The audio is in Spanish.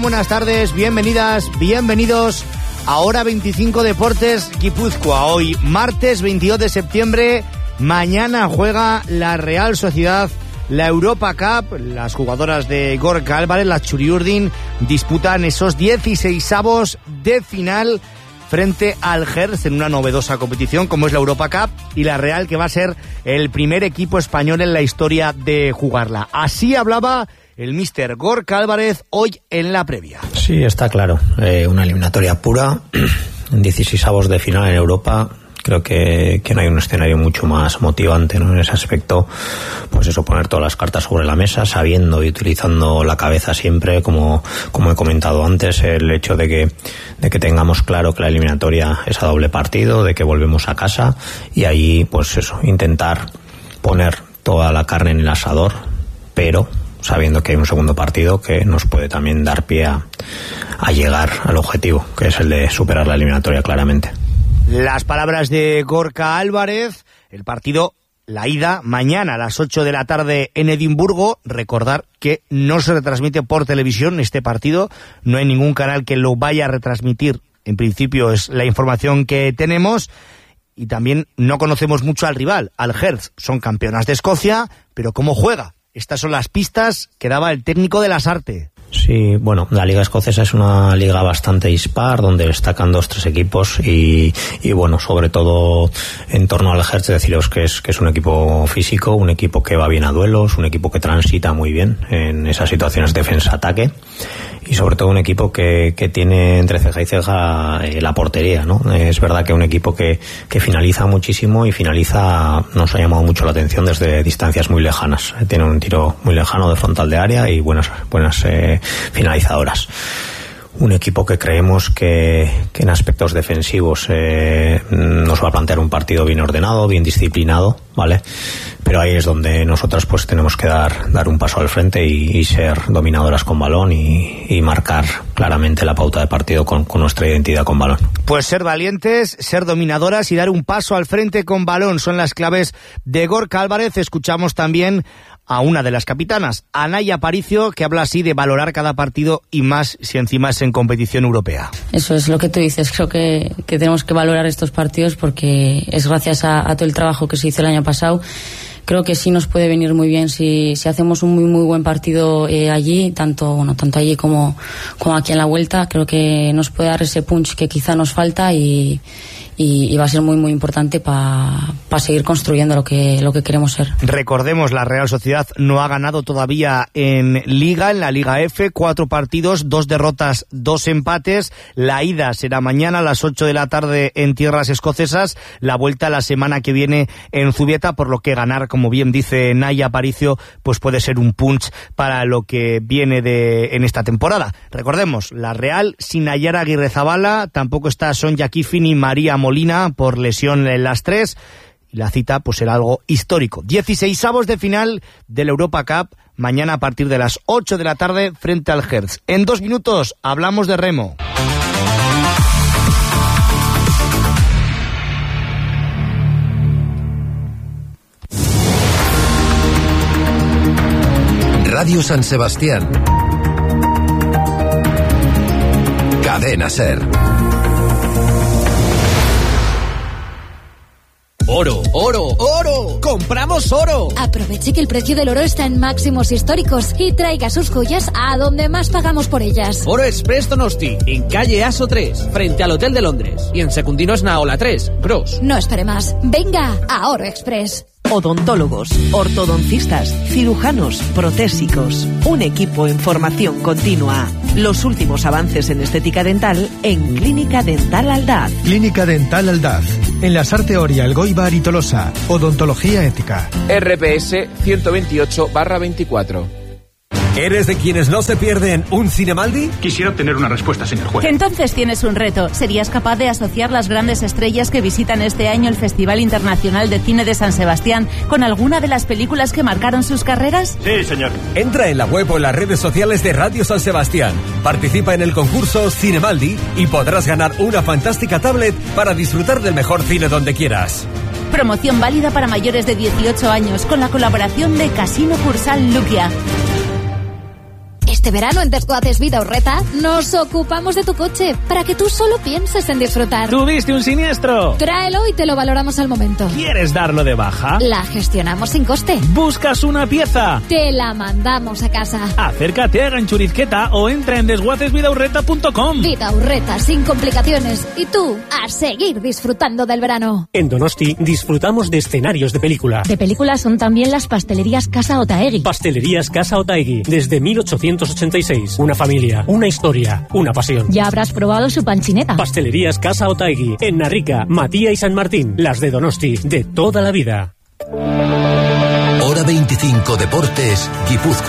Buenas tardes, bienvenidas, bienvenidos a Hora 25 Deportes Guipúzcoa. Hoy, martes 22 de septiembre, mañana juega la Real Sociedad la Europa Cup. Las jugadoras de Gorka Álvarez, las Txuri-Urdin, disputan esos 16avos de final frente al Hertz en una novedosa competición como es la Europa Cup, y la Real, que va a ser el primer equipo español en la historia de jugarla. Así hablaba el míster Gorka Álvarez hoy en la previa. Sí, está claro, una eliminatoria pura, 16avos de final en Europa. Creo que no hay un escenario mucho más motivante, ¿no? En ese aspecto, pues eso, poner todas las cartas sobre la mesa, sabiendo y utilizando la cabeza siempre, como he comentado antes, el hecho de que tengamos claro que la eliminatoria es a doble partido, de que volvemos a casa, y ahí, pues eso, intentar poner toda la carne en el asador, pero sabiendo que hay un segundo partido que nos puede también dar pie a llegar al objetivo, que es el de superar la eliminatoria claramente. Las palabras de Gorka Álvarez. El partido, la ida, mañana a las 8 de la tarde en Edimburgo. Recordar que no se retransmite por televisión este partido, no hay ningún canal que lo vaya a retransmitir, en principio es la información que tenemos. Y también no conocemos mucho al rival, al Hertz. Son campeonas de Escocia, pero ¿cómo juega? Estas son las pistas que daba el técnico de Lasarte. Sí, bueno, la Liga Escocesa es una liga bastante dispar, donde destacan 2-3 equipos y bueno, sobre todo en torno al Hertz, deciros que es un equipo físico, un equipo que va bien a duelos, un equipo que transita muy bien en esas situaciones defensa-ataque, y sobre todo un equipo que tiene entre ceja y ceja la portería, ¿no? Es verdad que un equipo que finaliza muchísimo, y finaliza, nos ha llamado mucho la atención desde distancias muy lejanas. Tiene un tiro muy lejano de frontal de área y buenas finalizadoras. Un equipo que creemos que en aspectos defensivos nos va a plantear un partido bien ordenado, bien disciplinado, ¿vale? Pero ahí es donde nosotros pues tenemos que dar un paso al frente y ser dominadoras con balón y marcar claramente la pauta de partido con nuestra identidad con balón. Pues ser valientes, ser dominadoras y dar un paso al frente con balón son las claves de Gorka Álvarez. Escuchamos también a una de las capitanas, a Naya Aparicio, que habla así de valorar cada partido, y más si encima es en competición europea. Eso es lo que tú dices. Creo que tenemos que valorar estos partidos porque es gracias a todo el trabajo que se hizo el año pasado. Creo que sí nos puede venir muy bien si hacemos un muy muy buen partido allí, tanto allí como aquí en la vuelta. Creo que nos puede dar ese punch que quizá nos falta y va a ser muy muy importante para seguir construyendo lo que queremos ser. Recordemos, la Real Sociedad no ha ganado todavía en la Liga F, 4 partidos, 2 derrotas, 2 empates. La ida será mañana a las 8 de la tarde en tierras escocesas, la vuelta la semana que viene en Zubieta, por lo que ganar, como bien dice Naya Aparicio, pues puede ser un punch para lo que viene en esta temporada. Recordemos, la Real sin Nayara Aguirrezabala, tampoco está Sonja Kiffin y María Molina por lesión en las 3, y la cita pues será algo histórico. 16avos de final de la Europa Cup, mañana a partir de las 8 de la tarde frente al Hertz. En 2 minutos hablamos de remo. Radio San Sebastián. Cadena SER. ¡Oro, oro, oro! ¡Compramos oro! Aproveche que el precio del oro está en máximos históricos y traiga sus joyas a donde más pagamos por ellas. Oro Express Donosti, en calle Aso 3, frente al Hotel de Londres. Y en Secundinos Naola 3, Gros. No espere más. Venga a Oro Express. Odontólogos, ortodoncistas, cirujanos, protésicos. Un equipo en formación continua. Los últimos avances en estética dental en Clínica Dental Aldaz. Clínica Dental Aldaz. En Lasarte Oria, Elgoibar y Tolosa. Odontología ética. RPS 128/24. ¿Eres de quienes no se pierden un Cinemaldi? Quisiera obtener una respuesta, señor juez. Entonces tienes un reto. ¿Serías capaz de asociar las grandes estrellas que visitan este año el Festival Internacional de Cine de San Sebastián con alguna de las películas que marcaron sus carreras? Sí, señor. Entra en la web o en las redes sociales de Radio San Sebastián. Participa en el concurso Cinemaldi y podrás ganar una fantástica tablet para disfrutar del mejor cine donde quieras. Promoción válida para mayores de 18 años con la colaboración de Casino Cursal Luquia. Este verano en Desguaces Vidaurreta nos ocupamos de tu coche para que tú solo pienses en disfrutar. ¿Tuviste un siniestro? Tráelo y te lo valoramos al momento. ¿Quieres darlo de baja? La gestionamos sin coste. ¿Buscas una pieza? Te la mandamos a casa. Acércate a Ganchurizqueta o entra en desguacesvidaurreta.com. Vidaurreta sin complicaciones. Y tú, a seguir disfrutando del verano. En Donosti disfrutamos de escenarios de película. De películas son también las pastelerías Casa Otaegui. Pastelerías Casa Otaegui, desde 1886. Una familia, una historia, una pasión. Ya habrás probado su panchineta. Pastelerías Casa Otaegui, en Narrica, Matía y San Martín. Las de Donosti, de toda la vida. Hora 25 Deportes, Guipúzcoa.